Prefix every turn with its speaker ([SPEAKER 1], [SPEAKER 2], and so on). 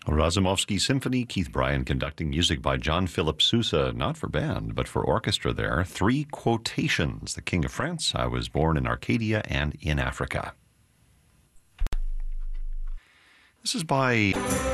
[SPEAKER 1] Razumovsky Symphony, Keith Bryan conducting, music by John Philip Sousa, not for band, but for orchestra there. Three quotations. The King of France, I was born in Arcadia and in Africa. This is by